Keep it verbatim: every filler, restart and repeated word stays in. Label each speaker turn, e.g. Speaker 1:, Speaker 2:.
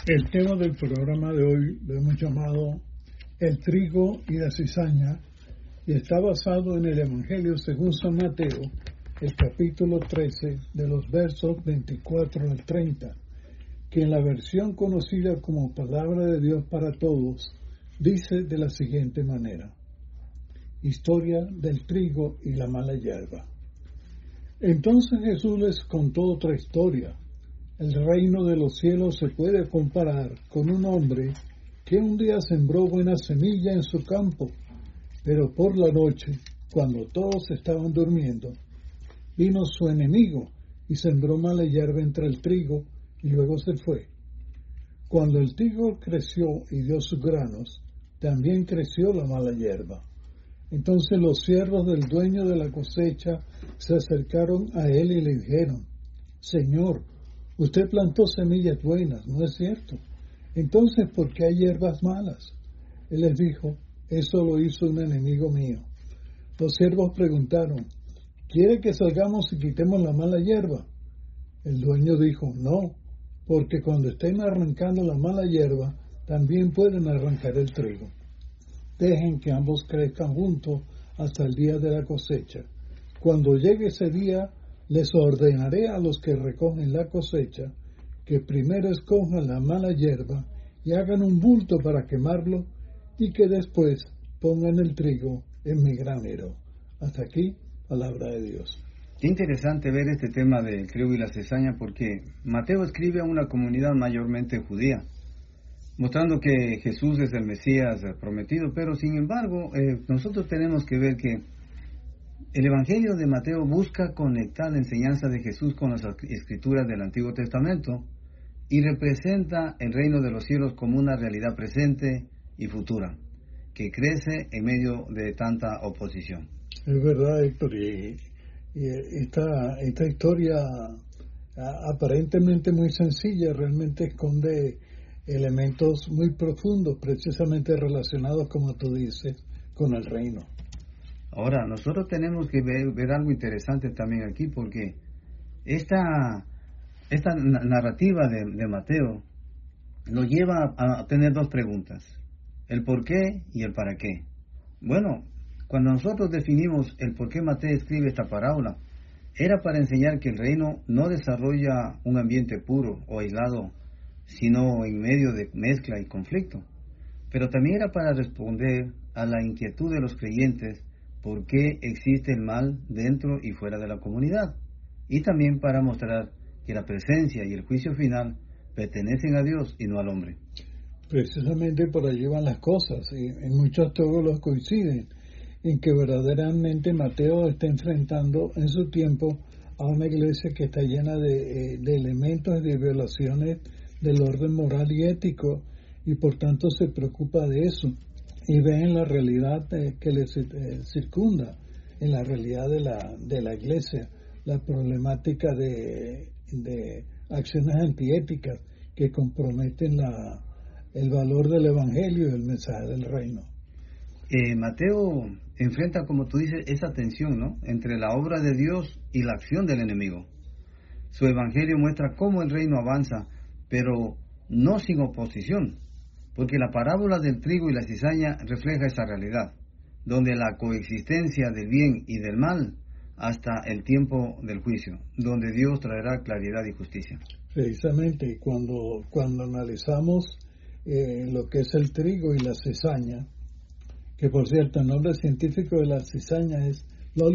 Speaker 1: El tema del programa de hoy lo hemos llamado El trigo y la cizaña y está basado en el Evangelio según San Mateo, el capítulo trece, de los versos veinticuatro al treinta, que en la versión conocida como Palabra de Dios para Todos, dice de la siguiente manera: Historia del trigo y la mala hierba. Entonces Jesús les contó otra historia. El reino de los cielos se puede comparar con un hombre que un día sembró buena semilla en su campo, pero por la noche, cuando todos estaban durmiendo, vino su enemigo y sembró mala hierba entre el trigo y luego se fue. Cuando el trigo creció y dio sus granos, también creció la mala hierba. Entonces los siervos del dueño de la cosecha se acercaron a él y le dijeron: Señor, usted plantó semillas buenas, ¿no es cierto? Entonces, ¿por qué hay hierbas malas? Él les dijo: eso lo hizo un enemigo mío. Los siervos preguntaron: ¿quiere que salgamos y quitemos la mala hierba? El dueño dijo: no, porque cuando estén arrancando la mala hierba, también pueden arrancar el trigo. Dejen que ambos crezcan juntos hasta el día de la cosecha. Cuando llegue ese día, les ordenaré a los que recogen la cosecha que primero escojan la mala hierba y hagan un bulto para quemarlo, y que después pongan el trigo en mi granero. Hasta aquí, palabra de Dios.
Speaker 2: Qué interesante ver este tema del trigo y la cizaña, porque Mateo escribe a una comunidad mayormente judía, mostrando que Jesús es el Mesías prometido, pero sin embargo, eh, nosotros tenemos que ver que el Evangelio de Mateo busca conectar la enseñanza de Jesús con las escrituras del Antiguo Testamento y representa el reino de los cielos como una realidad presente y futura, que crece en medio de tanta oposición.
Speaker 1: Es verdad, Héctor, y, y esta, esta historia aparentemente muy sencilla realmente esconde elementos muy profundos, precisamente relacionados, como tú dices, con el reino.
Speaker 2: Ahora, nosotros tenemos que ver, ver algo interesante también aquí, porque esta, esta narrativa de, de Mateo nos lleva a, a tener dos preguntas: el por qué y el para qué. Bueno, cuando nosotros definimos el por qué Mateo escribe esta parábola, era para enseñar que el reino no desarrolla un ambiente puro o aislado, sino en medio de mezcla y conflicto. Pero también era para responder a la inquietud de los creyentes por qué existe el mal dentro y fuera de la comunidad, y también para mostrar que la presencia y el juicio final pertenecen a Dios y no al hombre.
Speaker 1: Precisamente por allí van las cosas, y en muchos teólogos coinciden en que verdaderamente Mateo está enfrentando en su tiempo a una iglesia que está llena de, de elementos de violaciones del orden moral y ético, y por tanto se preocupa de eso y ve en la realidad eh, que les eh, circunda, en la realidad de la, de la iglesia, la problemática de, de acciones antiéticas que comprometen la, el valor del evangelio y el mensaje del reino.
Speaker 2: Eh, Mateo enfrenta, como tú dices, esa tensión, ¿no?, entre la obra de Dios y la acción del enemigo. Su evangelio muestra cómo el reino avanza, pero no sin oposición, porque la parábola del trigo y la cizaña refleja esa realidad, donde la coexistencia del bien y del mal hasta el tiempo del juicio, donde Dios traerá claridad y justicia.
Speaker 1: Precisamente, cuando, cuando analizamos eh, lo que es el trigo y la cizaña, que por cierto el nombre científico de la cizaña es